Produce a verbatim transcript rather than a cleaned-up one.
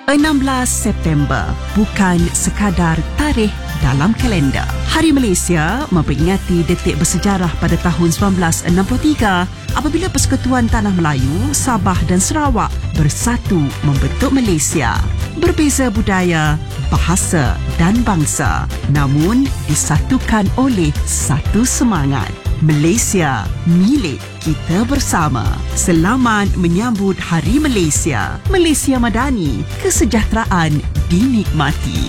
enam belas September bukan sekadar tarikh dalam kalender. Hari Malaysia memperingati detik bersejarah pada tahun sembilan belas enam puluh tiga apabila Persekutuan Tanah Melayu, Sabah dan Sarawak bersatu membentuk Malaysia. Berbeza budaya, bahasa dan bangsa, namun disatukan oleh satu semangat. Malaysia, milik kita bersama. Selamat menyambut Hari Malaysia. Malaysia Madani, kesejahteraan dinikmati.